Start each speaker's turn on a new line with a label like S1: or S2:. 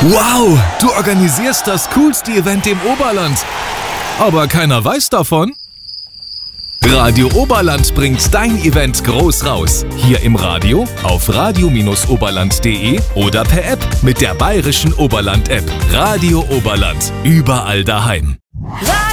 S1: Wow, du organisierst das coolste Event im Oberland. Aber keiner weiß davon? Radio Oberland bringt dein Event groß raus. Hier im Radio, auf radio-oberland.de oder per App mit der bayerischen Oberland-App. Radio Oberland, überall daheim.